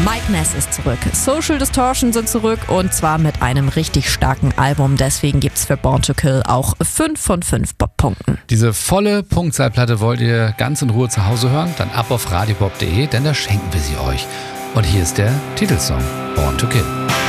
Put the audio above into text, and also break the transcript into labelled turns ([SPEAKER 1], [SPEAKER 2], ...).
[SPEAKER 1] Mike Ness ist zurück. Social Distortion sind zurück und zwar mit einem richtig starken Album. Deswegen gibt's für Born to Kill auch 5 von 5 Bop-Punkten.
[SPEAKER 2] Diese volle Punktzahlplatte wollt ihr ganz in Ruhe zu Hause hören? Dann ab auf radiobop.de, denn da schenken wir sie euch. Und hier ist der Titelsong Born to Kill.